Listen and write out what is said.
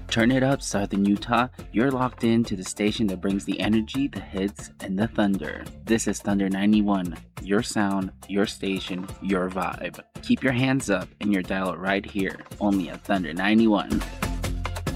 Turn it up, Southern Utah. You're locked in to the station that brings the energy, the hits, and the thunder. This is Thunder 91. Your sound, your station, your vibe. Keep your hands up and your dial right here, only at Thunder 91.